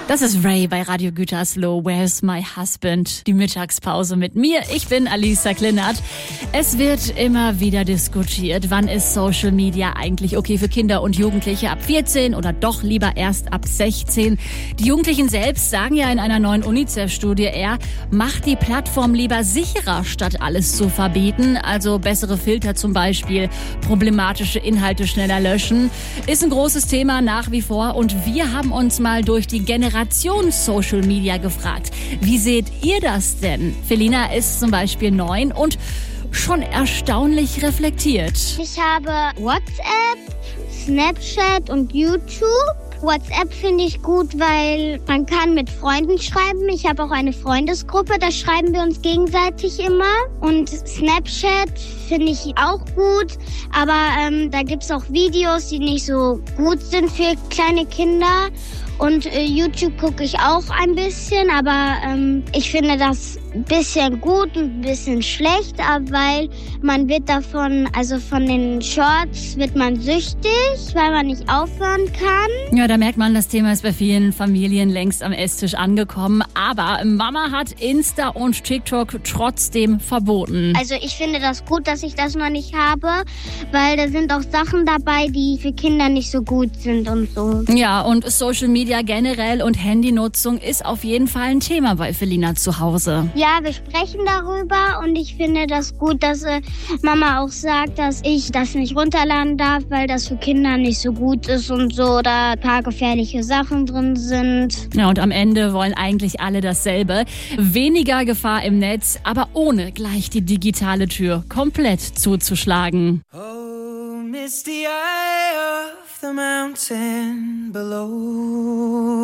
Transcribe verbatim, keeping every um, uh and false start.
Das ist Ray bei Radio Gütersloh. Where's my husband? Die Mittagspause mit mir. Ich bin Alisa Klinert. Es wird immer wieder diskutiert, wann ist Social Media eigentlich okay für Kinder und Jugendliche ab vierzehn oder doch lieber erst ab sechzehn. Die Jugendlichen selbst sagen ja in einer neuen UNICEF-Studie eher, macht die Plattform lieber sicherer, statt alles zu verbieten. Also bessere Filter zum Beispiel, problematische Inhalte schneller löschen. Ist ein großes Thema nach wie vor und wir haben uns mal durch die Generation Social Media gefragt. Wie seht ihr das denn? Felina ist zum Beispiel neun und schon erstaunlich reflektiert. Ich habe WhatsApp, Snapchat und YouTube. WhatsApp finde ich gut, weil man kann mit Freunden schreiben. Ich habe auch eine Freundesgruppe, da schreiben wir uns gegenseitig immer. Und Snapchat finde ich auch gut, aber ähm, da gibt es auch Videos, die nicht so gut sind für kleine Kinder. Und äh, YouTube gucke ich auch ein bisschen, aber ähm, ich finde das ein bisschen gut und ein bisschen schlecht, weil man wird davon, also von den Shorts wird man süchtig, weil man nicht aufhören kann. Ja, da merkt man, das Thema ist bei vielen Familien längst am Esstisch angekommen. Aber Mama hat Insta und TikTok trotzdem verboten. Also ich finde das gut, dass ich das noch nicht habe, weil da sind auch Sachen dabei, die für Kinder nicht so gut sind und so. Ja, und Social Media generell und Handynutzung ist auf jeden Fall ein Thema bei Felina zu Hause. Ja, wir sprechen darüber und ich finde das gut, dass äh, Mama auch sagt, dass ich das nicht runterladen darf, weil das für Kinder nicht so gut ist und so, da ein paar gefährliche Sachen drin sind. Ja, und am Ende wollen eigentlich alle dasselbe. Weniger Gefahr im Netz, aber ohne gleich die digitale Tür komplett zuzuschlagen. Oh, misty eye of the mountain below.